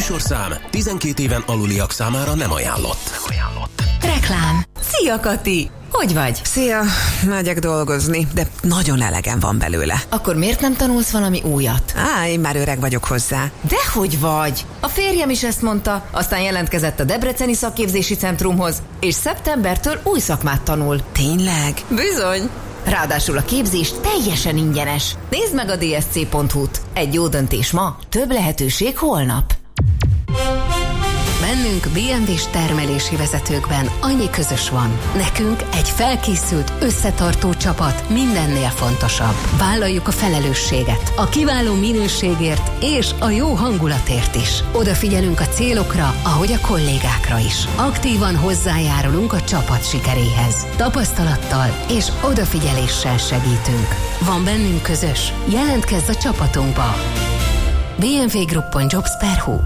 műsorszám 12 éven aluliak számára nem ajánlott. Reklám. Szia, Kati! Hogy vagy? Szia! Megyek dolgozni, de nagyon elegem van belőle. Akkor miért nem tanulsz valami újat? Én már öreg vagyok hozzá. Dehogy vagy! A férjem is ezt mondta, aztán jelentkezett a Debreceni Szakképzési Centrumhoz, és szeptembertől új szakmát tanul. Tényleg? Bizony! Ráadásul a képzés teljesen ingyenes. Nézd meg a dsc.hu-t. Egy jó döntés ma, több lehetőség holnap. Bennünk BMW-s termelési vezetőkben annyi közös van. Nekünk egy felkészült, összetartó csapat mindennél fontosabb. Vállaljuk a felelősséget, a kiváló minőségért és a jó hangulatért is. Odafigyelünk a célokra, ahogy a kollégákra is. Aktívan hozzájárulunk a csapat sikeréhez. Tapasztalattal és odafigyeléssel segítünk. Van bennünk közös? Jelentkezz a csapatunkba! bmwgroup.jobs.hu.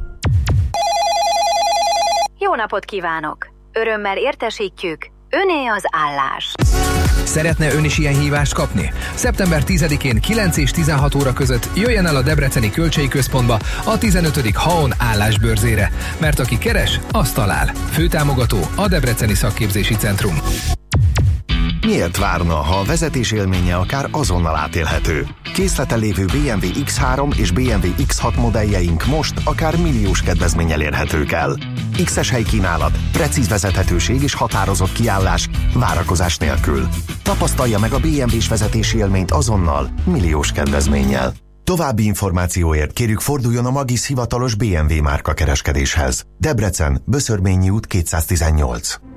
Jó napot kívánok! Örömmel értesítjük, öné az állás. Szeretne ön is ilyen hívást kapni? Szeptember 10-én 9 és 16 óra között jöjjen el a Debreceni Kölcsei Központba a 15. HAON állásbörzére, mert aki keres, azt talál. Főtámogató a Debreceni Szakképzési Centrum. Miért várna, ha a vezetés élménye akár azonnal átélhető? Készleten lévő BMW X3 és BMW X6 modelljeink most akár milliós kedvezménnyel érhetők el. X-es helykínálat, precíz vezethetőség és határozott kiállás, várakozás nélkül. Tapasztalja meg a BMW-s vezetési élményt azonnal, milliós kedvezménnyel. További információért kérjük forduljon a Magis hivatalos BMW márka kereskedéshez. Debrecen, Böszörményi út 218.